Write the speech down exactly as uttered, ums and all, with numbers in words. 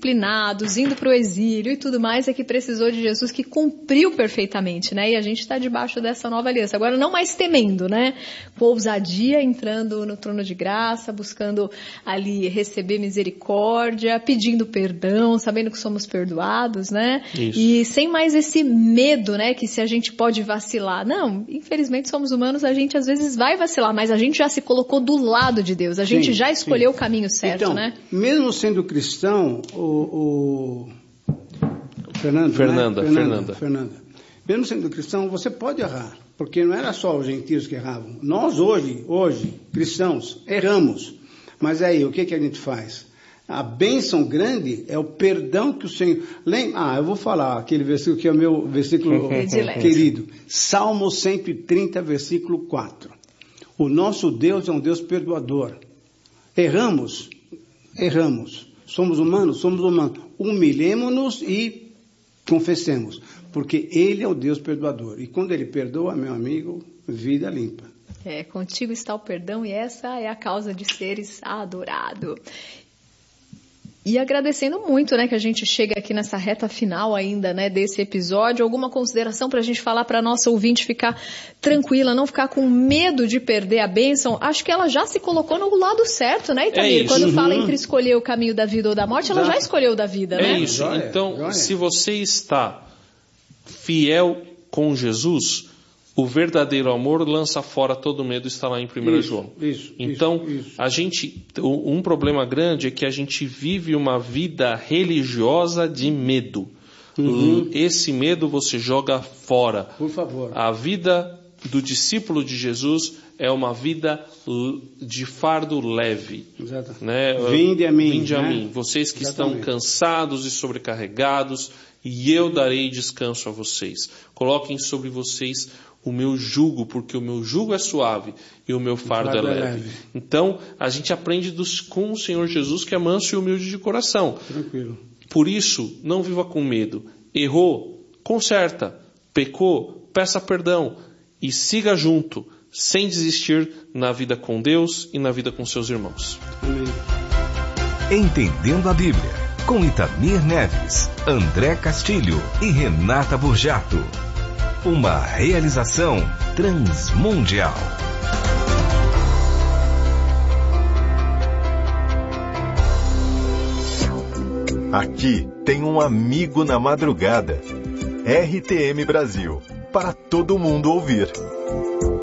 disciplinados, indo para o exílio e tudo mais, é que precisou de Jesus, que cumpriu perfeitamente, né? E a gente está debaixo dessa nova aliança. Agora, não mais temendo, né? Com ousadia, entrando no trono de graça, buscando ali receber misericórdia, pedindo perdão, sabendo que somos perdoados, né? Isso. E sem mais esse medo, né? Que se a gente pode vacilar. Não, infelizmente somos humanos, a gente às vezes vai vacilar, mas a gente já se colocou do lado de Deus, a gente sim, já escolheu sim. o caminho certo, então, né? Mesmo sendo cristão, o, o... Fernando, Fernanda, né? Fernanda, Fernanda. Fernanda, mesmo sendo cristão, você pode errar, porque não era só os gentios que erravam. Nós hoje, hoje, cristãos, erramos. Mas aí, o que, que a gente faz? A bênção grande é o perdão que o Senhor... Lembra? Ah, eu vou falar aquele versículo que é o meu versículo querido. Salmo cento e trinta, versículo quatro. O nosso Deus é um Deus perdoador. Erramos, erramos. Somos humanos, somos humanos. Humilhemo-nos e confessemos. Porque Ele é o Deus perdoador. E quando Ele perdoa, meu amigo, vida limpa. É, contigo está o perdão e essa é a causa de seres adorado. E agradecendo muito, né, que a gente chega aqui nessa reta final ainda, né, desse episódio. Alguma consideração para a gente falar para a nossa ouvinte ficar tranquila, não ficar com medo de perder a bênção? Acho que ela já se colocou no lado certo, né, Itamir? É Quando uhum. fala entre escolher o caminho da vida ou da morte, ela já, já escolheu da vida, é né? É isso. Então, se você está fiel com Jesus, o verdadeiro amor lança fora todo medo, está lá em primeiro João. Isso, então, isso, isso. a gente, um problema grande é que a gente vive uma vida religiosa de medo. Uhum. Esse medo você joga fora. Por favor. A vida do discípulo de Jesus é uma vida de fardo leve. Exato. Né? Vinde a mim. Vinde a né? mim. Vocês que Exatamente. estão cansados e sobrecarregados, e eu darei descanso a vocês. Coloquem sobre vocês o meu jugo, porque o meu jugo é suave e o meu fardo, o fardo é, leve. é leve. Então, a gente aprende dos, com o Senhor Jesus, que é manso e humilde de coração. Tranquilo. Por isso, não viva com medo. Errou, conserta. Pecou, peça perdão. E siga junto, sem desistir na vida com Deus e na vida com seus irmãos. Amém. Entendendo a Bíblia, com Itamir Neves, André Castilho e Renata Burjato. Uma realização transmundial. Aqui tem um amigo na madrugada. R T M Brasil, para todo mundo ouvir.